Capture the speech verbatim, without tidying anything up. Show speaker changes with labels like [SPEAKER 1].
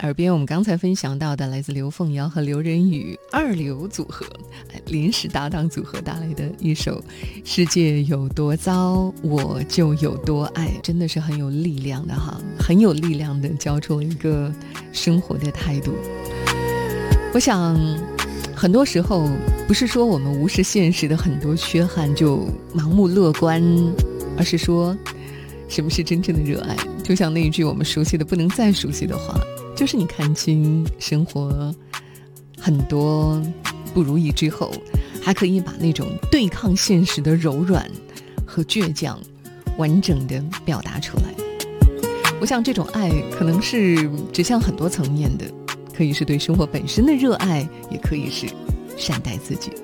[SPEAKER 1] 耳边我们刚才分享到的来自刘凤瑶和刘仁宇二流组合临时搭档组合带来的一首《世界有多糟我就有多爱》，真的是很有力量的哈，很有力量的教出了一个生活的态度。我想很多时候不是说我们无视现实的很多缺憾就盲目乐观，而是说什么是真正的热爱。就像那一句我们熟悉的不能再熟悉的话，就是你看清生活很多不如意之后，还可以把那种对抗现实的柔软和倔强完整的表达出来。我想这种爱可能是指向很多层面的，可以是对生活本身的热爱，也可以是善待自己。